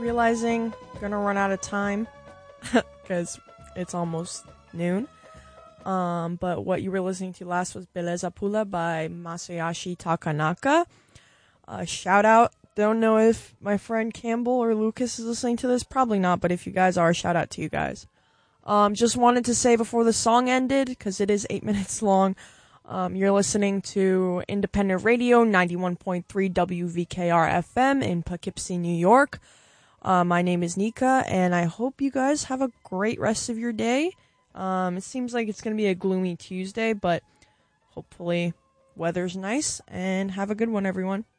realizing I'm gonna run out of time because it's almost noon. But what you were listening to last was Beleza Pula by Masayoshi Takanaka. Shout out. Don't know if my friend Campbell or Lucas is listening to this. Probably not, but if you guys are, shout out to you guys. Just wanted to say before the song ended, because it is 8 minutes long, you're listening to Independent Radio 91.3 WVKR FM in Poughkeepsie, New York. My name is Nika, and I hope you guys have a great rest of your day. It seems like it's going to be a gloomy Tuesday, but hopefully weather's nice, and have a good one, everyone.